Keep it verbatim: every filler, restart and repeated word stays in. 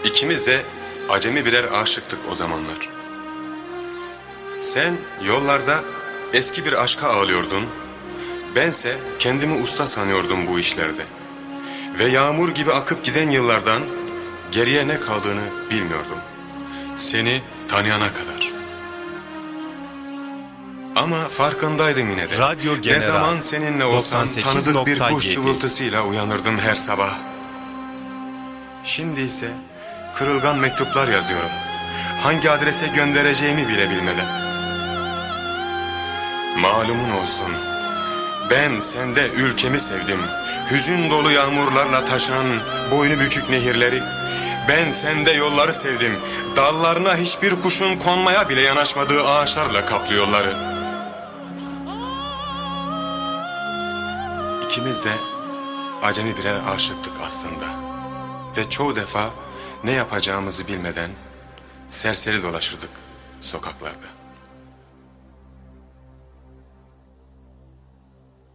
İkimiz de acemi birer aşıktık o zamanlar. Sen yollarda eski bir aşka ağlıyordun, bense kendimi usta sanıyordum bu işlerde. Ve yağmur gibi akıp giden yıllardan geriye ne kaldığını bilmiyordum. Seni tanıyana kadar. Ama farkındaydım yine de. Radyo General, ne zaman seninle olsam doksan sekiz tanıdık bir nokta kuş yedi. cıvıltısıyla uyanırdım her sabah. Şimdi ise kırılgan mektuplar yazıyorum. Hangi adrese göndereceğimi bile bilmeden. Malumun olsun, ben sende ülkemi sevdim. Hüzün dolu yağmurlarla taşan boynu bükük nehirleri. Ben sende yolları sevdim. Dallarına hiçbir kuşun konmaya bile yanaşmadığı ağaçlarla kaplı yolları. İkimiz de acemi birer aşıktık aslında. Ve çoğu defa ne yapacağımızı bilmeden serseri dolaşırdık sokaklarda.